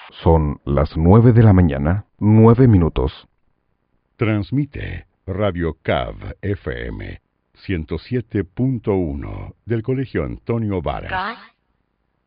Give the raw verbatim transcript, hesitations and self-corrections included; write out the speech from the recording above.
Son las nueve de la mañana, nueve minutos. Transmite Radio C A V F M ciento siete punto uno del Colegio Antonio Varas.